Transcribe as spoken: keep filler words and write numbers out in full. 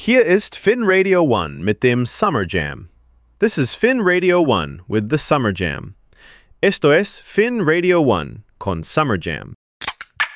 Hier ist Finn Radio One mit dem Summer Jam. This is Finn Radio One with the Summer Jam. Esto es Finn Radio One con Summer Jam.